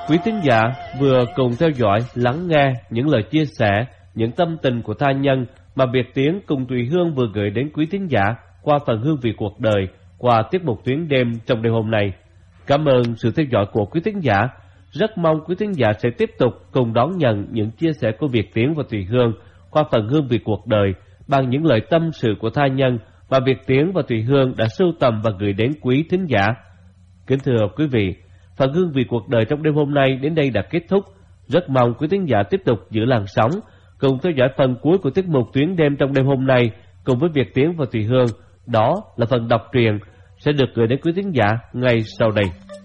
Quý thính giả vừa cùng theo dõi, lắng nghe những lời chia sẻ, những tâm tình của tha nhân mà Việt Tiến cùng Thùy Hương vừa gửi đến quý thính giả qua phần Hương vị cuộc đời, qua tiết mục Tuyến đêm trong đêm hôm nay. Cảm ơn sự theo dõi của quý thính giả. Rất mong quý thính giả sẽ tiếp tục cùng đón nhận những chia sẻ của Việt Tiến và Thùy Hương qua phần Hương vị cuộc đời bằng những lời tâm sự của tha nhân mà Việt Tiến và Thùy Hương đã sưu tầm và gửi đến quý thính giả. Kính thưa quý vị, phần Hương vị cuộc đời trong đêm hôm nay đến đây đã kết thúc. Rất mong quý thính giả tiếp tục giữ làn sóng, cùng theo dõi phần cuối của tiết mục Tuyến đêm trong đêm hôm nay cùng với Việt Tiến và Thùy Hương. Đó là phần đọc truyện sẽ được gửi đến quý thính giả ngay sau đây.